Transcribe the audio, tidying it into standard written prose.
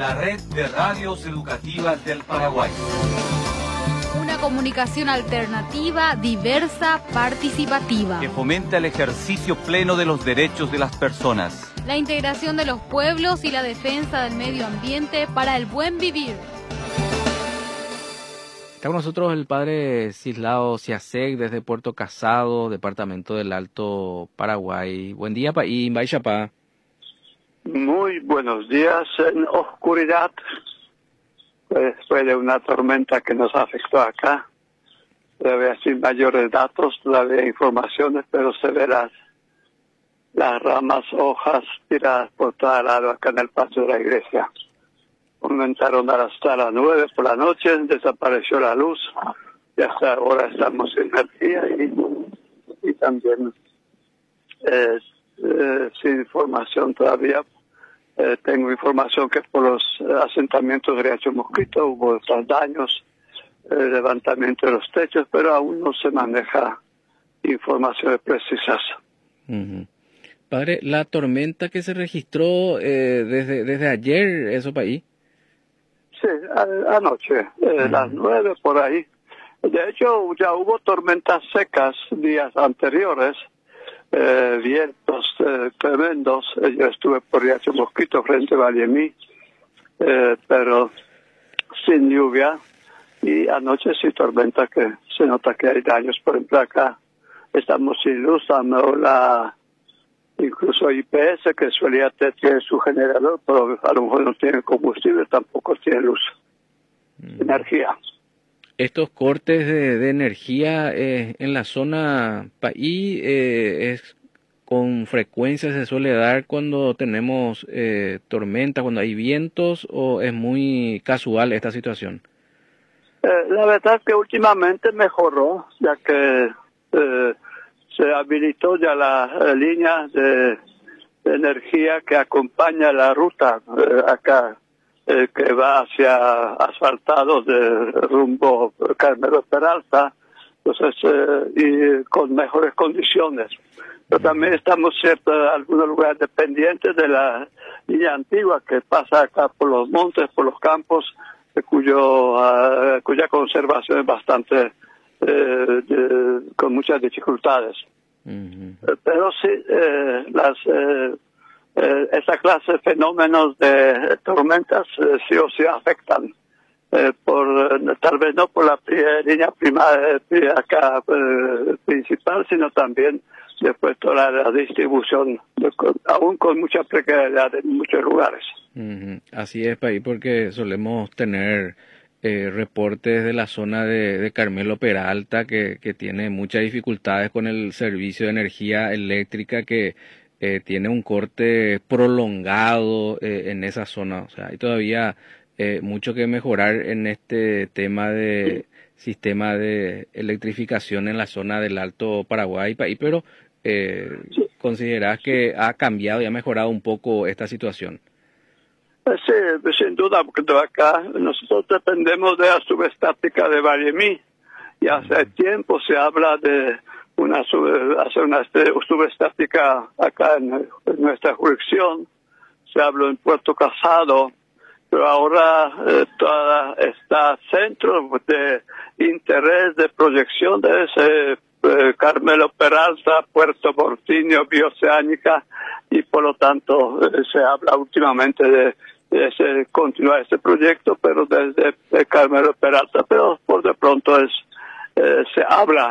la red de radios educativas del Paraguay. Una comunicación alternativa, diversa, participativa. Que fomenta el ejercicio pleno de los derechos de las personas. La integración de los pueblos y la defensa del medio ambiente para el buen vivir. Está con nosotros el padre Cislao Ciasek desde Puerto Casado, departamento del Alto Paraguay. Buen día, y Baixapá. Muy buenos días en oscuridad. Después de una tormenta que nos afectó acá, todavía sin mayores datos, todavía informaciones, pero se verán las ramas, hojas tiradas por todo lado acá en el patio de la iglesia. Aumentaron hasta las 9 por la noche, desapareció la luz, y hasta ahora estamos sin energía y también sin información todavía. Tengo información que por los asentamientos de Riacho Mosquito hubo otros daños, levantamiento de los techos, pero aún no se maneja informaciones precisas. Uh-huh. Padre, la tormenta que se registró desde ayer, ¿eso para ahí? Sí, anoche, las 9 por ahí. De hecho, ya hubo tormentas secas días anteriores, vientos tremendos. Yo estuve por Riacho Mosquito frente a Vallemí, pero sin lluvia. Y anoche sí tormenta que se nota que hay daños. Por ejemplo, acá estamos sin luz, incluso IPS, que solía tener su generador, pero a lo mejor no tiene combustible, tampoco tiene luz, energía. Estos cortes de energía en la zona país es con frecuencia se suele dar cuando tenemos tormentas, cuando hay vientos, o es muy casual esta situación. La verdad es que últimamente mejoró, ya que se habilitó ya la línea de energía que acompaña la ruta acá, que va hacia asfaltado de rumbo Carmelo Peralta, entonces, y con mejores condiciones. Pero también estamos en algunos lugares dependientes de la línea antigua que pasa acá por los montes, por los campos, cuya conservación es bastante con muchas dificultades. Uh-huh. Pero sí, esa clase de fenómenos de tormentas sí o sí afectan, tal vez no por la línea principal, sino también después toda la distribución, aún con mucha precariedad en muchos lugares. Uh-huh. Así es, país, porque solemos tener reportes de la zona de Carmelo Peralta que tiene muchas dificultades con el servicio de energía eléctrica, que tiene un corte prolongado en esa zona. O sea, hay todavía mucho que mejorar en este tema de sistema de electrificación en la zona del Alto Paraguay, pero ¿considerás que ha cambiado y ha mejorado un poco esta situación? Sí, sin duda, porque acá nosotros dependemos de la subestática de Vallemí, y hace tiempo se habla de hacer una subestática acá en nuestra jurisdicción. Se habló en Puerto Casado, pero ahora toda esta centro de interés de proyección de ese Carmelo Peralta, Puerto Portinho, Bioceánica, y por lo tanto se habla últimamente de continuar este proyecto, pero desde Carmelo Peralta, pero por de pronto se habla